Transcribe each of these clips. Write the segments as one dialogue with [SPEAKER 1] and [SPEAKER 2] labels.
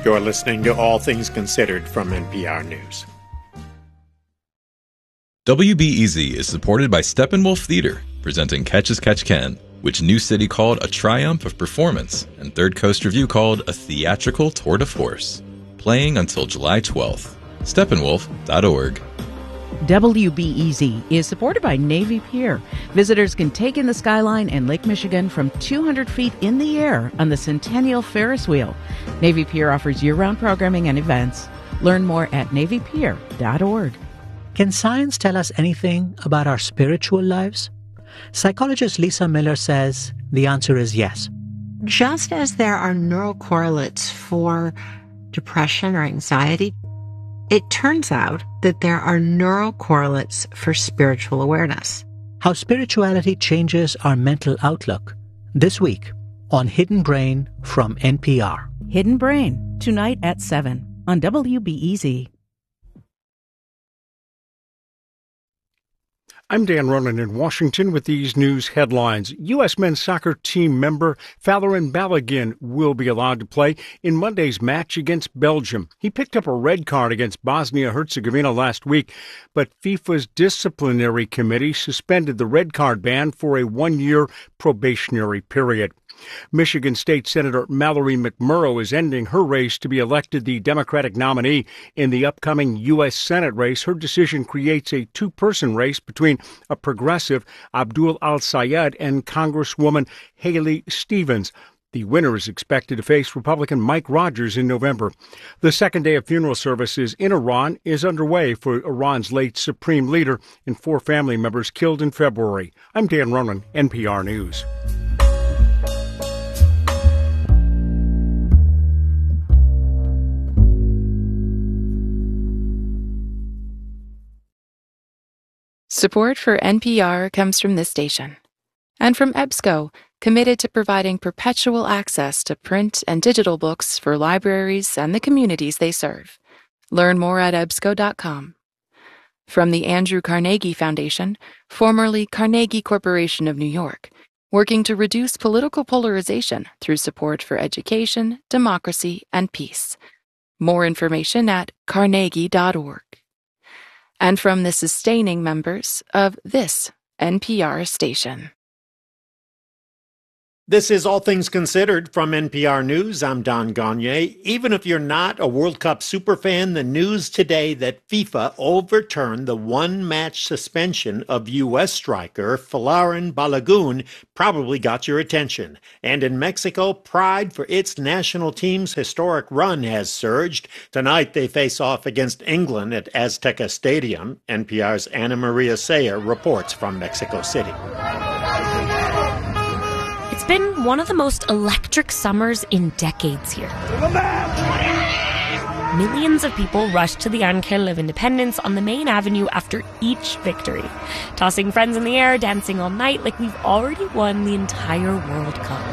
[SPEAKER 1] You're listening to All Things Considered from NPR News.
[SPEAKER 2] WBEZ is supported by Steppenwolf Theater, presenting Catch as Catch Can, which New City called a triumph of performance, and Third Coast Review called a theatrical tour de force. Playing until July 12th. Steppenwolf.org.
[SPEAKER 3] WBEZ is supported by Navy Pier. Visitors can take in the skyline and Lake Michigan from 200 feet in the air on the Centennial Ferris Wheel. Navy Pier offers year-round programming and events. Learn more at NavyPier.org.
[SPEAKER 4] Can science tell us anything about our spiritual lives? Psychologist Lisa Miller says the answer is yes.
[SPEAKER 5] Just as there are neural correlates for depression or anxiety, it turns out that there are neural correlates for spiritual awareness.
[SPEAKER 4] How spirituality changes our mental outlook. This week on Hidden Brain from NPR.
[SPEAKER 3] Hidden Brain, tonight at 7 on WBEZ.
[SPEAKER 6] I'm Dan Ronan in Washington with these news headlines. U.S. men's soccer team member Falarin Balogun will be allowed to play in Monday's match against Belgium. He picked up a red card against Bosnia-Herzegovina last week, but FIFA's disciplinary committee suspended the red card ban for a one-year probationary period. Michigan State Senator Mallory McMurrow is ending her race to be elected the Democratic nominee in the upcoming U.S. Senate race. Her decision creates a two-person race between a progressive, Abdul Al-Sayed, and Congresswoman Haley Stevens. The winner is expected to face Republican Mike Rogers in November. The second day of funeral services in Iran is underway for Iran's late supreme leader and 4 family members killed in February. I'm Dan Ronan, NPR News.
[SPEAKER 7] Support for NPR comes from this station and from EBSCO, committed to providing perpetual access to print and digital books for libraries and the communities they serve. Learn more at ebsco.com. From the Andrew Carnegie Foundation, formerly Carnegie Corporation of New York, working to reduce political polarization through support for education, democracy, and peace. More information at carnegie.org. And from the sustaining members of this NPR station.
[SPEAKER 1] This is All Things Considered from NPR News. I'm Don Gagné. Even if you're not a World Cup superfan, the news today that FIFA overturned the one-match suspension of U.S. striker Falarin Balogun probably got your attention. And in Mexico, pride for its national team's historic run has surged. Tonight, they face off against England at Azteca Stadium. NPR's Ana Maria Sayer reports from Mexico City.
[SPEAKER 8] It's been one of the most electric summers in decades here. Millions of people rushed to the Ángel of Independence on the main avenue after each victory, tossing friends in the air, dancing all night like we've already won the entire World Cup.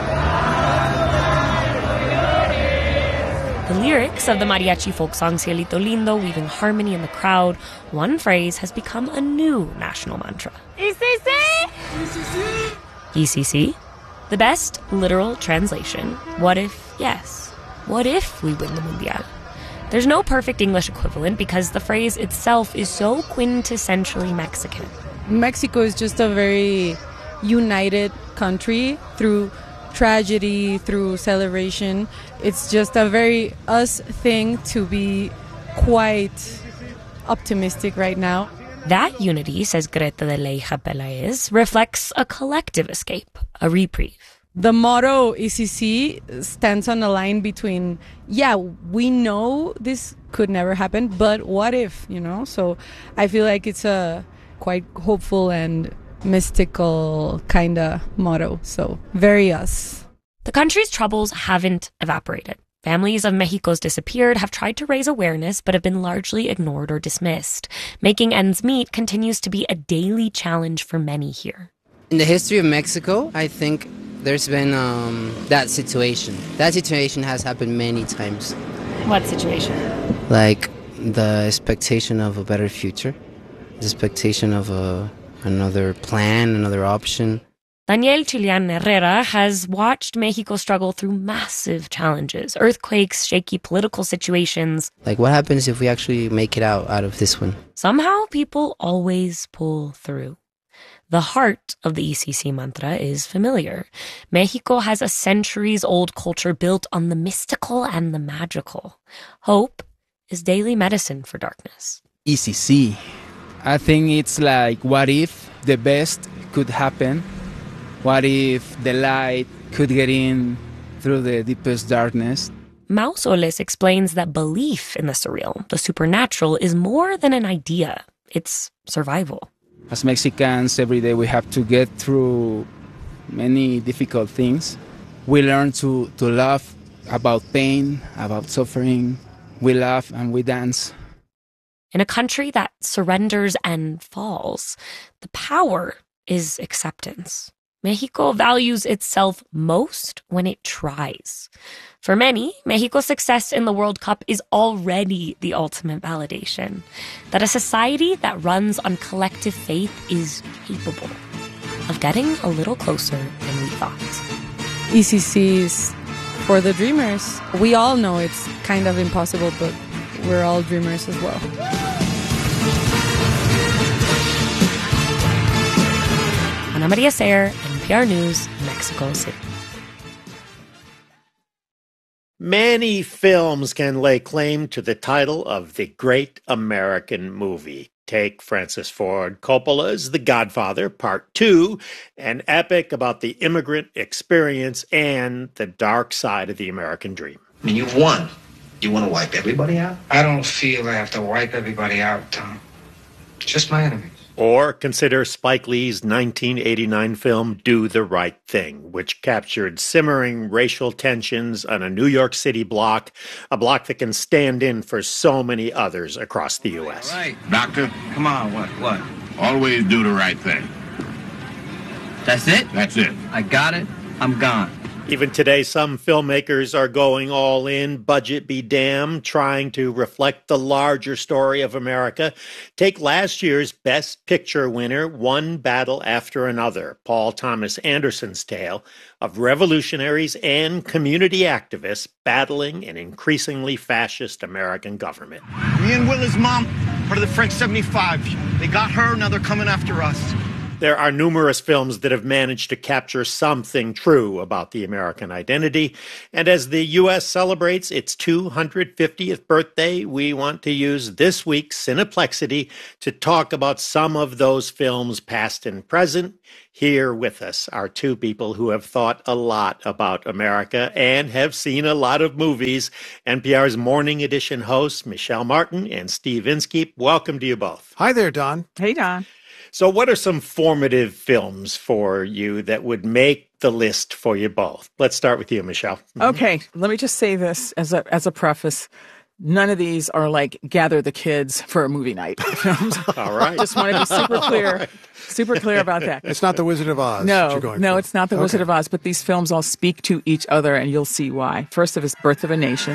[SPEAKER 8] The lyrics of the mariachi folk song Cielito Lindo weaving harmony in the crowd, one phrase has become a new national mantra. ECC! ECC! ECC? The best literal translation, what if, yes, what if we win the Mundial? There's no perfect English equivalent because the phrase itself is so quintessentially Mexican.
[SPEAKER 9] Mexico is just a very united country through tragedy, through celebration. It's just a very us thing to be quite optimistic right now.
[SPEAKER 8] That unity, says Greta de Leija Pelaez, reflects a collective escape, a reprieve.
[SPEAKER 9] The motto ECC stands on a line between, we know this could never happen, but what if, So I feel like it's a quite hopeful and mystical kind of motto. So very us.
[SPEAKER 8] The country's troubles haven't evaporated. Families of Mexico's disappeared have tried to raise awareness but have been largely ignored or dismissed. Making ends meet continues to be a daily challenge for many here.
[SPEAKER 10] In the history of Mexico, I think there's been that situation. That situation has happened many times.
[SPEAKER 8] What situation?
[SPEAKER 10] Like the expectation of a better future, the expectation of another plan, another option.
[SPEAKER 8] Daniel Chilian Herrera has watched Mexico struggle through massive challenges, earthquakes, shaky political situations.
[SPEAKER 10] Like, what happens if we actually make it out of this one?
[SPEAKER 8] Somehow, people always pull through. The heart of the ECC mantra is familiar. Mexico has a centuries-old culture built on the mystical and the magical. Hope is daily medicine for darkness.
[SPEAKER 11] ECC. I think it's like, what if the best could happen? What if the light could get in through the deepest darkness?
[SPEAKER 8] Mau Soles explains that belief in the surreal, the supernatural, is more than an idea. It's survival.
[SPEAKER 11] As Mexicans, every day we have to get through many difficult things. We learn to laugh about pain, about suffering. We laugh and we dance.
[SPEAKER 8] In a country that surrenders and falls, the power is acceptance. Mexico values itself most when it tries. For many, Mexico's success in the World Cup is already the ultimate validation that a society that runs on collective faith is capable of getting a little closer than we thought.
[SPEAKER 9] ECC's for the dreamers. We all know it's kind of impossible, but we're all dreamers as well.
[SPEAKER 8] Ana Maria Sayer, NPR News, Mexico City.
[SPEAKER 1] Many films can lay claim to the title of the Great American Movie. Take Francis Ford Coppola's The Godfather, Part 2, an epic about the immigrant experience and the dark side of the American dream.
[SPEAKER 12] I mean, you've won. You want to wipe everybody out?
[SPEAKER 13] I don't feel I have to wipe everybody out, Tom. Just my enemies.
[SPEAKER 1] Or consider Spike Lee's 1989 film Do the Right Thing, which captured simmering racial tensions on a New York City block, a block that can stand in for so many others across the U.S.
[SPEAKER 13] All right.
[SPEAKER 12] Doctor?
[SPEAKER 13] Come on, what?
[SPEAKER 12] Always do the right thing.
[SPEAKER 13] That's it?
[SPEAKER 12] That's it.
[SPEAKER 13] I got it. I'm gone.
[SPEAKER 1] Even today, some filmmakers are going all in, budget be damned, trying to reflect the larger story of America. Take last year's Best Picture winner, One Battle After Another, Paul Thomas Anderson's tale of revolutionaries and community activists battling an increasingly fascist American government.
[SPEAKER 14] Me and Willa's mom, part of the French 75. They got her, now they're coming after us.
[SPEAKER 1] There are numerous films that have managed to capture something true about the American identity. And as the U.S. celebrates its 250th birthday, we want to use this week's Cineplexity to talk about some of those films, past and present. Here with us are two people who have thought a lot about America and have seen a lot of movies. NPR's Morning Edition hosts, Michelle Martin and Steve Inskeep. Welcome to you both.
[SPEAKER 15] Hi there, Don.
[SPEAKER 9] Hey, Don.
[SPEAKER 1] So what are some formative films for you that would make the list for you both? Let's start with you, Michelle.
[SPEAKER 16] Okay, let me just say this as a preface. None of these are like gather the kids for a movie night films.
[SPEAKER 1] All right.
[SPEAKER 16] Just want to be super clear about that.
[SPEAKER 15] It's not The Wizard of Oz.
[SPEAKER 16] No, it's not The Wizard of Oz, but these films all speak to each other, and you'll see why. First of is Birth of a Nation,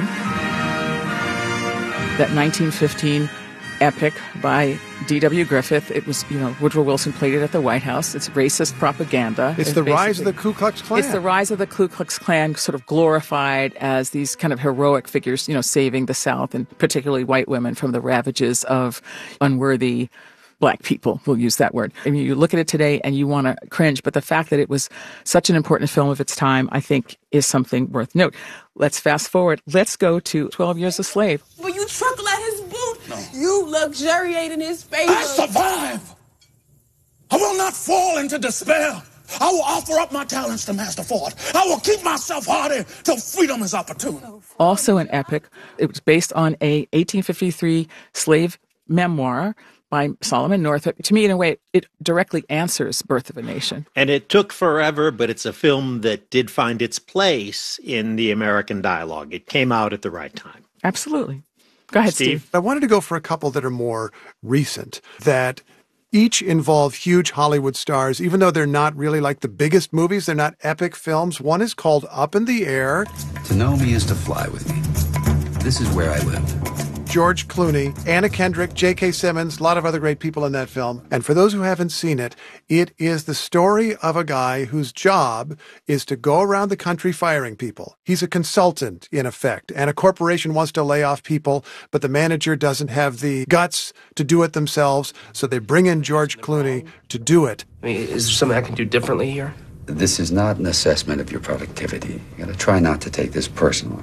[SPEAKER 16] that 1915 epic by D.W. Griffith. It was, Woodrow Wilson played it at the White House. It's racist propaganda.
[SPEAKER 15] It's the rise of the Ku Klux Klan.
[SPEAKER 16] It's the rise of the Ku Klux Klan, sort of glorified as these kind of heroic figures, saving the South and particularly white women from the ravages of unworthy Black people. We'll use that word. I mean, you look at it today and you want to cringe, but the fact that it was such an important film of its time, I think, is something worth note. Let's fast forward. Let's go to 12 Years a Slave.
[SPEAKER 17] Will you truckle at his boot? No. You luxuriate in his favor.
[SPEAKER 18] I survive. I will not fall into despair. I will offer up my talents to Master Ford. I will keep myself hardy till freedom is opportune.
[SPEAKER 16] Also an epic. It was based on a 1853 slave memoir by Solomon Northup. To me, in a way, it directly answers Birth of a Nation.
[SPEAKER 1] And it took forever, but it's a film that did find its place in the American dialogue. It came out at the right time.
[SPEAKER 16] Absolutely. Go ahead, Steve.
[SPEAKER 15] I wanted to go for a couple that are more recent, that each involve huge Hollywood stars, even though they're not really like the biggest movies. They're not epic films. One is called Up in the Air.
[SPEAKER 19] To know me is to fly with me. This is where I live.
[SPEAKER 15] George Clooney, Anna Kendrick, J.K. Simmons, a lot of other great people in that film. And for those who haven't seen it, it is the story of a guy whose job is to go around the country firing people. He's a consultant, in effect, and a corporation wants to lay off people, but the manager doesn't have the guts to do it themselves, so they bring in George Clooney to do it.
[SPEAKER 19] I mean, is there something I can do differently here?
[SPEAKER 20] This is not an assessment of your productivity. You gotta try not to take this personally.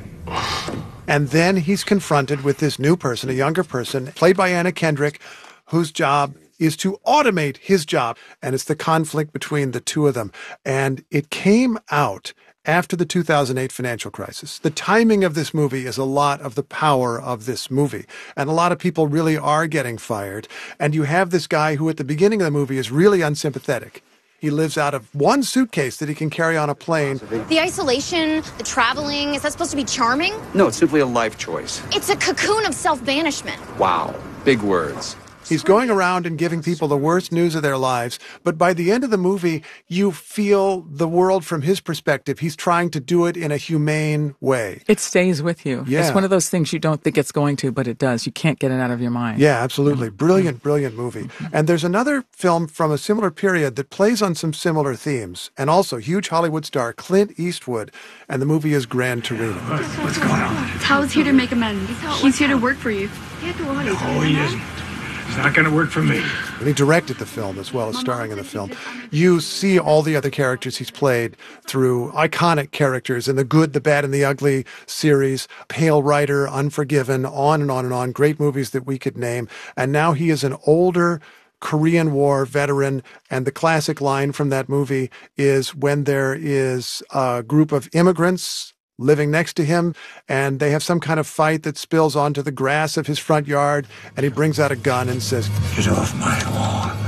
[SPEAKER 15] And then he's confronted with this new person, a younger person, played by Anna Kendrick, whose job is to automate his job. And it's the conflict between the two of them. And it came out after the 2008 financial crisis. The timing of this movie is a lot of the power of this movie. And a lot of people really are getting fired. And you have this guy who at the beginning of the movie is really unsympathetic. He lives out of one suitcase that he can carry on a plane.
[SPEAKER 21] The isolation, the traveling, is that supposed to be charming?
[SPEAKER 20] No, it's simply a life choice.
[SPEAKER 21] It's a cocoon of self-banishment.
[SPEAKER 20] Wow. Big words.
[SPEAKER 15] He's going around and giving people the worst news of their lives, but by the end of the movie, you feel the world from his perspective. He's trying to do it in a humane way.
[SPEAKER 16] It stays with you.
[SPEAKER 15] Yeah.
[SPEAKER 16] It's one of those things you don't think it's going to, but it does. You can't get it out of your mind.
[SPEAKER 15] Yeah, absolutely. Brilliant, brilliant movie. And there's another film from a similar period that plays on some similar themes, and also huge Hollywood star Clint Eastwood, and the movie is Gran Torino.
[SPEAKER 22] What's going on? Tao's here to make amends. He's here to work for you.
[SPEAKER 18] No, he isn't. It's not going to work for me.
[SPEAKER 15] And he directed the film as well as starring in the film. You see all the other characters he's played through iconic characters in the Good, the Bad, and the Ugly series, Pale Rider, Unforgiven, on and on and on. Great movies that we could name. And now he is an older Korean War veteran, and the classic line from that movie is when there is a group of immigrants living next to him, and they have some kind of fight that spills onto the grass of his front yard, and he brings out a gun and says,
[SPEAKER 18] "Get off my lawn."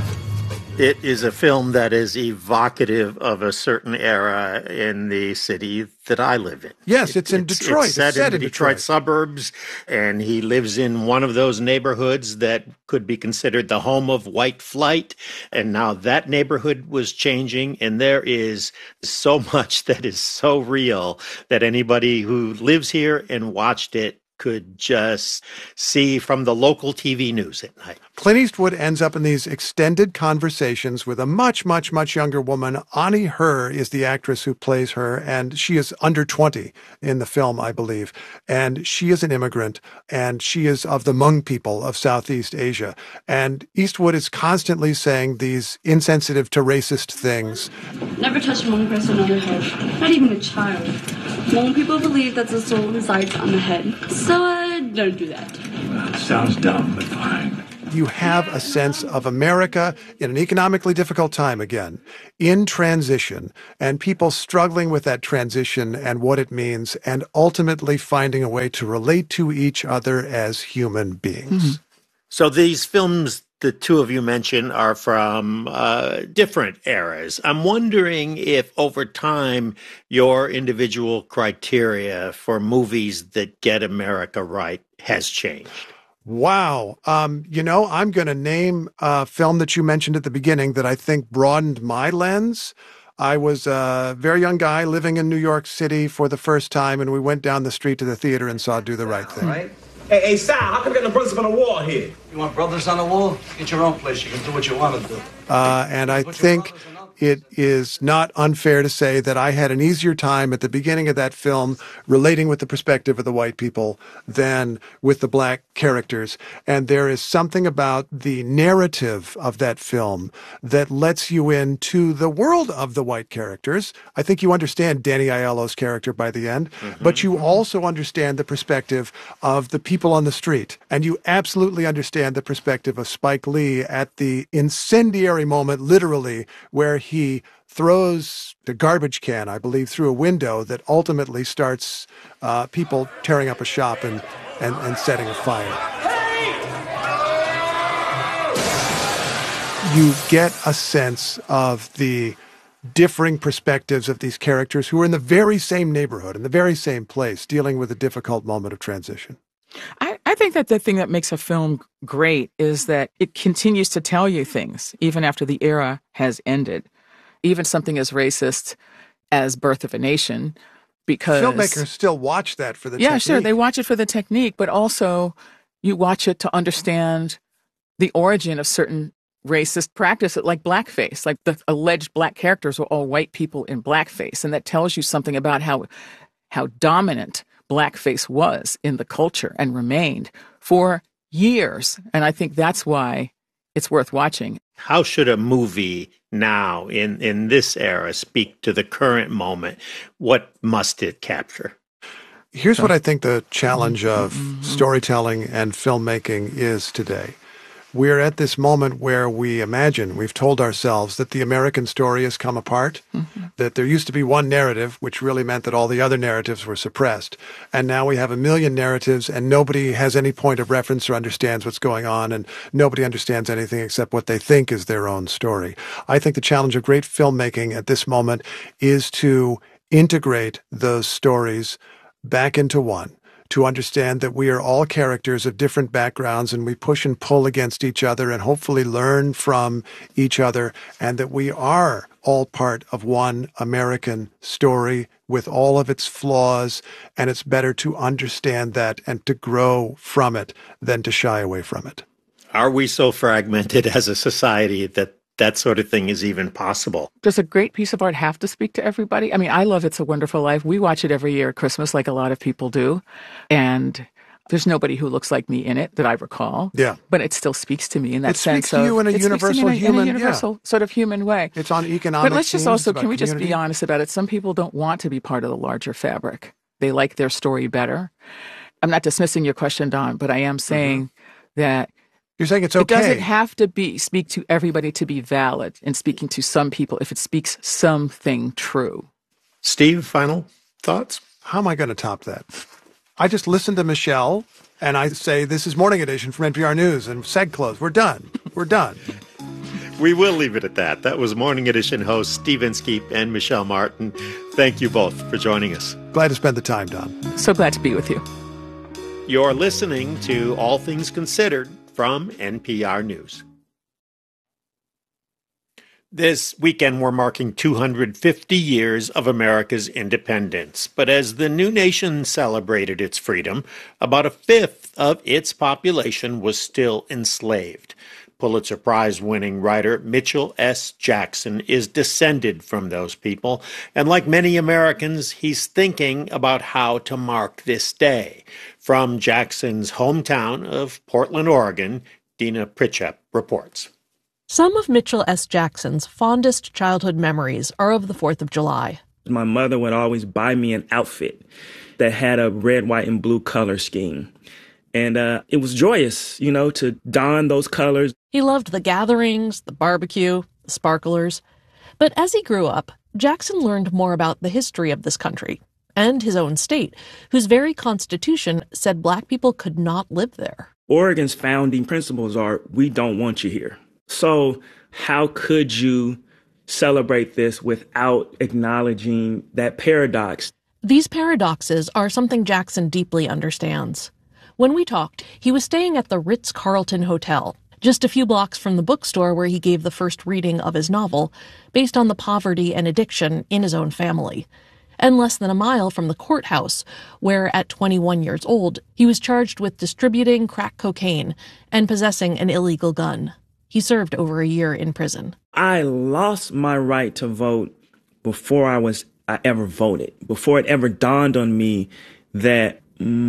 [SPEAKER 1] It is a film that is evocative of a certain era in the city that I live in.
[SPEAKER 15] Yes, it's in Detroit.
[SPEAKER 1] It's set in the Detroit suburbs, and he lives in one of those neighborhoods that could be considered the home of white flight. And now that neighborhood was changing, and there is so much that is so real that anybody who lives here and watched it could just see from the local TV news at night.
[SPEAKER 15] Clint Eastwood ends up in these extended conversations with a much, much, much younger woman. Ani Her is the actress who plays her, and she is under 20 in the film, I believe. And she is an immigrant, and she is of the Hmong people of Southeast Asia. And Eastwood is constantly saying these insensitive to racist things.
[SPEAKER 22] Never touch a Hmong person on the head, not even a child. Hmong people believe that the soul resides on the head, so don't do that.
[SPEAKER 18] Well, it sounds dumb, but fine.
[SPEAKER 15] You have a sense of America in an economically difficult time again, in transition, and people struggling with that transition and what it means, and ultimately finding a way to relate to each other as human beings.
[SPEAKER 1] Mm-hmm. So these films the two of you mentioned are from different eras. I'm wondering if over time your individual criteria for movies that get America right has changed.
[SPEAKER 15] Wow. I'm going to name a film that you mentioned at the beginning that I think broadened my lens. I was a very young guy living in New York City for the first time, and we went down the street to the theater and saw Do the Right Thing.
[SPEAKER 23] Right. Hey, Sal, how come we got no brothers on the wall here?
[SPEAKER 24] You want brothers on the wall? Get your own place. You can do what you want to do.
[SPEAKER 15] And I think it is not unfair to say that I had an easier time at the beginning of that film relating with the perspective of the white people than with the black characters. And there is something about the narrative of that film that lets you into the world of the white characters. I think you understand Danny Aiello's character by the end, but you also understand the perspective of the people on the street. And you absolutely understand the perspective of Spike Lee at the incendiary moment, literally, where he throws the garbage can, I believe, through a window that ultimately starts people tearing up a shop and setting a fire. You get a sense of the differing perspectives of these characters who are in the very same neighborhood, in the very same place, dealing with a difficult moment of transition.
[SPEAKER 16] I think that the thing that makes a film great is that it continues to tell you things, even after the era has ended. Even something as racist as Birth of a Nation, because
[SPEAKER 15] filmmakers still watch that for the technique.
[SPEAKER 16] Yeah, sure, they watch it for the technique, but also You watch it to understand the origin of certain racist practices, like blackface. Like the alleged black characters were all white people in blackface, and that tells you something about how dominant blackface was in the culture and remained for years. And I think that's why it's worth watching.
[SPEAKER 1] How should a movie now, in this era, speak to the current moment? What must it capture?
[SPEAKER 15] Here's what I think the challenge of storytelling and filmmaking is today. We're at this moment where we've told ourselves that the American story has come apart, that there used to be one narrative, which really meant that all the other narratives were suppressed. And now we have a million narratives, and nobody has any point of reference or understands what's going on, and nobody understands anything except what they think is their own story. I think the challenge of great filmmaking at this moment is to integrate those stories back into one, to understand that we are all characters of different backgrounds and we push and pull against each other and hopefully learn from each other, and that we are all part of one American story with all of its flaws, and it's better to understand that and to grow from it than to shy away from it.
[SPEAKER 1] Are we so fragmented as a society that that sort of thing is even possible?
[SPEAKER 16] Does a great piece of art have to speak to everybody? I mean, I love It's a Wonderful Life. We watch it every year at Christmas like a lot of people do. And there's nobody who looks like me in it that I recall.
[SPEAKER 15] Yeah.
[SPEAKER 16] But it still speaks to me in that
[SPEAKER 15] It
[SPEAKER 16] sense.
[SPEAKER 15] speaks to you in a universal
[SPEAKER 16] sort of human way.
[SPEAKER 15] It's on economic
[SPEAKER 16] But let's just
[SPEAKER 15] themes,
[SPEAKER 16] also,
[SPEAKER 15] about
[SPEAKER 16] can we just
[SPEAKER 15] community?
[SPEAKER 16] be honest about it? Some people don't want to be part of the larger fabric. They like their story better. I'm not dismissing your question, Don, but I am saying that
[SPEAKER 15] you're saying it's okay.
[SPEAKER 16] It doesn't have to speak to everybody to be valid in speaking to some people if it speaks something true.
[SPEAKER 1] Steve, final thoughts?
[SPEAKER 15] How am I going to top that? I just listened to Michelle and I say, this is Morning Edition from NPR News and seg close. We're done. We're done.
[SPEAKER 1] We will leave it at that. That was Morning Edition hosts Steve Inskeep and Michelle Martin. Thank you both for joining us.
[SPEAKER 15] Glad to spend the time, Don.
[SPEAKER 16] So glad to be with you.
[SPEAKER 1] You're listening to All Things Considered from NPR News. This weekend, we're marking 250 years of America's independence. But as the new nation celebrated its freedom, about a fifth of its population was still enslaved. Pulitzer Prize-winning writer Mitchell S. Jackson is descended from those people, and like many Americans, he's thinking about how to mark this day. From Jackson's hometown of Portland, Oregon, Dina Pritchett reports.
[SPEAKER 2] Some of Mitchell S. Jackson's fondest childhood memories are of the 4th of July.
[SPEAKER 3] My mother would always buy me an outfit that had a red, white, and blue color scheme. And it was joyous, to don those colors.
[SPEAKER 2] He loved the gatherings, the barbecue, the sparklers. But as he grew up, Jackson learned more about the history of this country and his own state, whose very constitution said black people could not live there.
[SPEAKER 3] Oregon's founding principles are, we don't want you here. So how could you celebrate this without acknowledging that paradox?
[SPEAKER 2] These paradoxes are something Jackson deeply understands. When we talked, he was staying at the Ritz-Carlton Hotel, just a few blocks from the bookstore where he gave the first reading of his novel, based on the poverty and addiction in his own family, and less than a mile from the courthouse, where at 21 years old, he was charged with distributing crack cocaine and possessing an illegal gun. He served over a year in prison.
[SPEAKER 3] I lost my right to vote before I ever voted, before it ever dawned on me that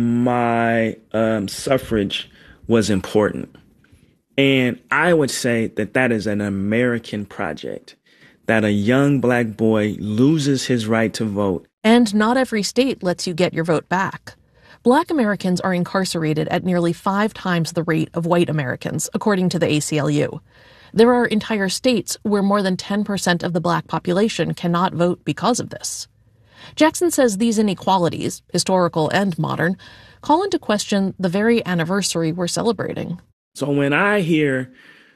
[SPEAKER 3] my suffrage was important. And I would say that that is an American project, that a young black boy loses his right to vote.
[SPEAKER 2] And not every state lets you get your vote back. Black Americans are incarcerated at nearly 5 times the rate of white Americans, according to the ACLU. There are entire states where more than 10% of the black population cannot vote because of this. Jackson says these inequalities, historical and modern, call into question the very anniversary we're celebrating.
[SPEAKER 3] So when I hear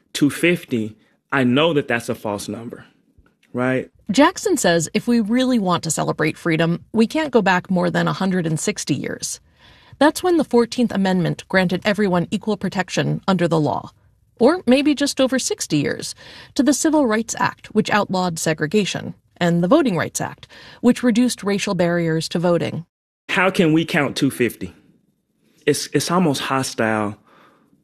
[SPEAKER 3] 250, I know that that's a false number, right?
[SPEAKER 2] Jackson says if we really want to celebrate freedom, we can't go back more than 160 years. That's when the 14th Amendment granted everyone equal protection under the law. Or maybe just over 60 years, to the Civil Rights Act, which outlawed segregation, and the Voting Rights Act, which reduced racial barriers to voting.
[SPEAKER 3] How can we count 250? It's almost hostile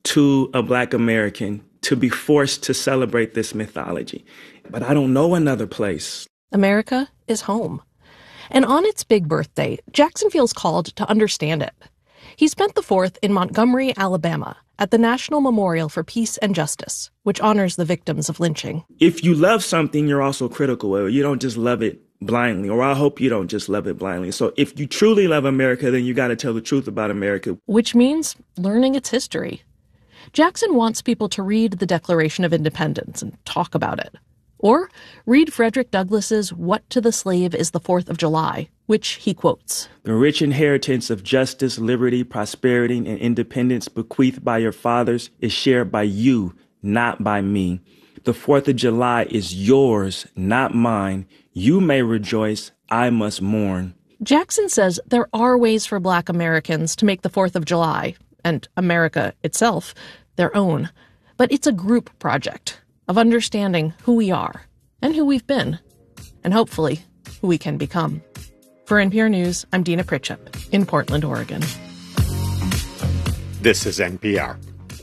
[SPEAKER 3] to a Black American to be forced to celebrate this mythology. But I don't know another place.
[SPEAKER 2] America is home. And on its big birthday, Jackson feels called to understand it. He spent the 4th in Montgomery, Alabama, at the National Memorial for Peace and Justice, which honors the victims of lynching.
[SPEAKER 3] If you love something, you're also critical of it. You don't just love it blindly, or I hope you don't just love it blindly. So if you truly love America, then you got to tell the truth about America.
[SPEAKER 2] Which means learning its history. Jackson wants people to read the Declaration of Independence and talk about it. Or read Frederick Douglass's What to the Slave is the 4th of July, which he quotes.
[SPEAKER 3] The rich inheritance of justice, liberty, prosperity, and independence bequeathed by your fathers is shared by you, not by me. The 4th of July is yours, not mine. You may rejoice, I must mourn.
[SPEAKER 2] Jackson says there are ways for Black Americans to make the 4th of July, and America itself, their own. But it's a group project of understanding who we are and who we've been, and hopefully who we can become. For NPR News, I'm Dina Pritchett in Portland, Oregon.
[SPEAKER 1] This is NPR.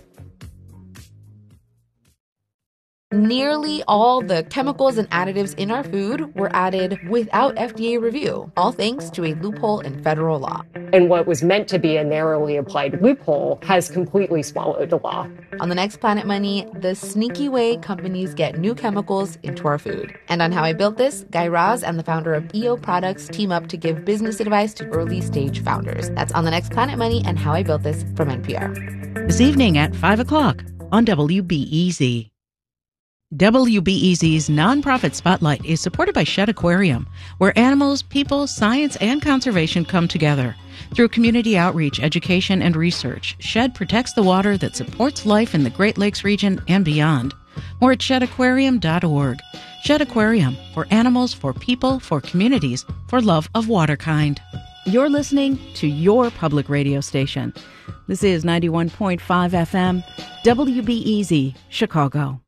[SPEAKER 4] Nearly all the chemicals and additives in our food were added without FDA review, all thanks to a loophole in federal law.
[SPEAKER 5] And what was meant to be a narrowly applied loophole has completely swallowed the law.
[SPEAKER 4] On the next Planet Money, the sneaky way companies get new chemicals into our food. And on How I Built This, Guy Raz and the founder of EO Products team up to give business advice to early-stage founders. That's on the next Planet Money and How I Built This from NPR.
[SPEAKER 6] This evening at 5 o'clock on WBEZ. WBEZ's nonprofit spotlight is supported by Shedd Aquarium, where animals, people, science, and conservation come together. Through community outreach, education, and research, Shedd protects the water that supports life in the Great Lakes region and beyond. More at sheddaquarium.org. Shedd Aquarium, for animals, for people, for communities, for love of waterkind. You're listening to your public radio station. This is 91.5 FM, WBEZ, Chicago.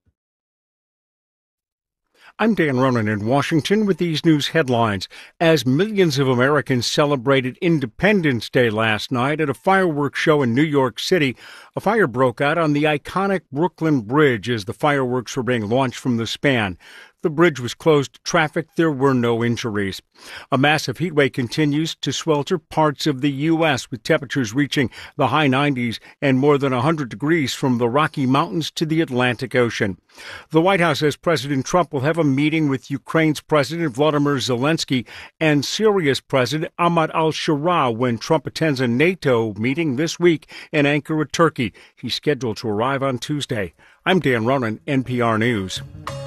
[SPEAKER 7] I'm Dan Ronan in Washington with these news headlines. As millions of Americans celebrated Independence Day last night at a fireworks show in New York City, a fire broke out on the iconic Brooklyn Bridge as the fireworks were being launched from the span. The bridge was closed to traffic. There were no injuries. A massive heat wave continues to swelter parts of the U.S., with temperatures reaching the high 90s and more than 100 degrees from the Rocky Mountains to the Atlantic Ocean. The White House says President Trump will have a meeting with Ukraine's President Volodymyr Zelensky and Syria's President Ahmad al-Shara when Trump attends a NATO meeting this week in Ankara, Turkey. He's scheduled to arrive on Tuesday. I'm Dan Ronan, NPR News.